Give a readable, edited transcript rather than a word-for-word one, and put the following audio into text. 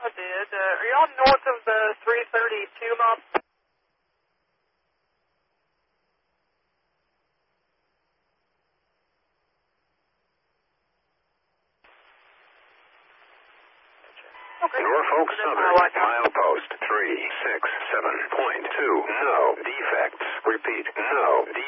I did. Are y'all north of the 332 mile? Okay. Norfolk Southern, milepost 367.2. No defects. Repeat, no defects.